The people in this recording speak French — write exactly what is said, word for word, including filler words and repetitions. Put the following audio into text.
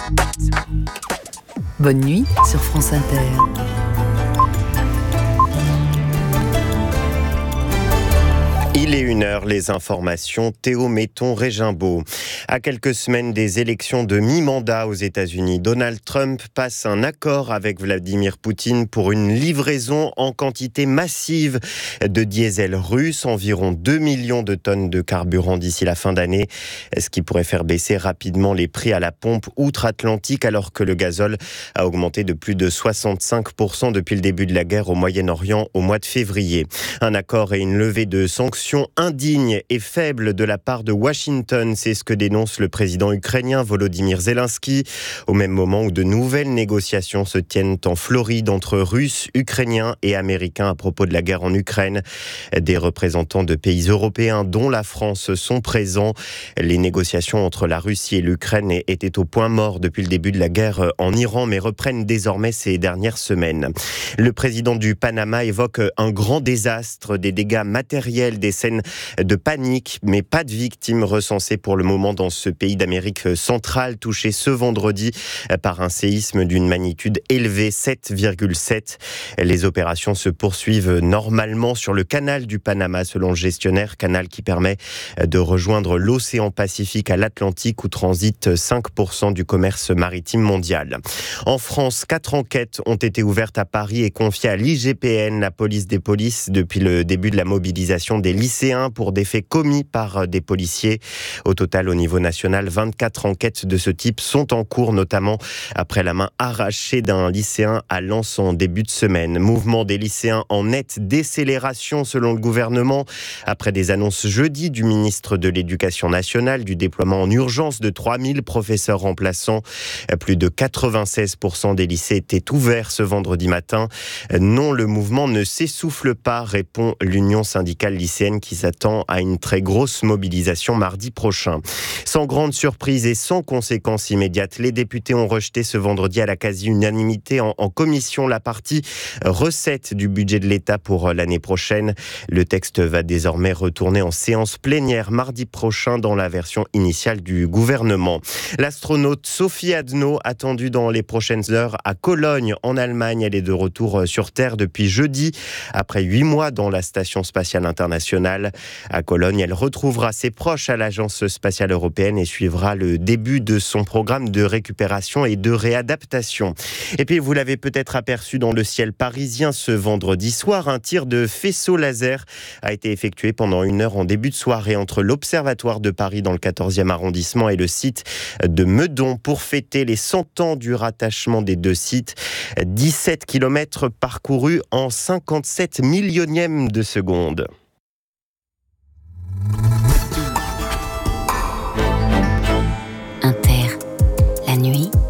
Bonne nuit sur France Inter. Il est une heure, les informations, Théo Metton, Régimbaud. À quelques semaines des élections de mi-mandat aux États-Unis, Donald Trump passe un accord avec Vladimir Poutine pour une livraison en quantité massive de diesel russe, environ deux millions de tonnes de carburant d'ici la fin d'année, ce qui pourrait faire baisser rapidement les prix à la pompe outre-Atlantique alors que le gazole a augmenté de plus de soixante-cinq pour cent depuis le début de la guerre au Moyen-Orient au mois de février. Un accord et une levée de sanctions indigne et faible de la part de Washington, c'est ce que dénonce le président ukrainien Volodymyr Zelensky, au même moment où de nouvelles négociations se tiennent en Floride entre Russes, Ukrainiens et Américains à propos de la guerre en Ukraine. Des représentants de pays européens, dont la France, sont présents. Les négociations entre la Russie et l'Ukraine étaient au point mort depuis le début de la guerre en Iran, mais reprennent désormais ces dernières semaines. Le président du Panama évoque un grand désastre, des dégâts matériels, des scènes de panique, mais pas de victimes recensées pour le moment dans ce pays d'Amérique centrale, touché ce vendredi par un séisme d'une magnitude élevée, sept virgule sept. Les opérations se poursuivent normalement sur le canal du Panama, selon le gestionnaire, canal qui permet de rejoindre l'océan Pacifique à l'Atlantique, où transite cinq pour cent du commerce maritime mondial. En France, quatre enquêtes ont été ouvertes à Paris et confiées à l'I G P N, la police des polices, depuis le début de la mobilisation des lycéens pour des faits commis par des policiers. Au total, au niveau national, vingt-quatre enquêtes de ce type sont en cours, notamment après la main arrachée d'un lycéen à Lens en début de semaine. Mouvement des lycéens en nette décélération selon le gouvernement, après des annonces jeudi du ministre de l'Éducation nationale du déploiement en urgence de trois mille professeurs remplaçants. Plus de quatre-vingt-seize pour cent des lycées étaient ouverts ce vendredi matin. Non, le mouvement ne s'essouffle pas, répond l'Union syndicale lycéenne qui s'attend à une très grosse mobilisation mardi prochain. Sans grande surprise et sans conséquences immédiates, les députés ont rejeté ce vendredi à la quasi-unanimité en, en commission la partie recette du budget de l'État pour l'année prochaine. Le texte va désormais retourner en séance plénière mardi prochain dans la version initiale du gouvernement. L'astronaute Sophie Adno, attendue dans les prochaines heures à Cologne en Allemagne, elle est de retour sur Terre depuis jeudi, après huit mois dans la station spatiale internationale. À Cologne, elle retrouvera ses proches à l'Agence spatiale européenne et suivra le début de son programme de récupération et de réadaptation. Et puis, vous l'avez peut-être aperçu dans le ciel parisien ce vendredi soir, un tir de faisceau laser a été effectué pendant une heure en début de soirée entre l'Observatoire de Paris dans le quatorzième arrondissement et le site de Meudon pour fêter les cent ans du rattachement des deux sites. dix-sept kilomètres parcourus en cinquante-sept millionièmes de seconde. Inter, la nuit,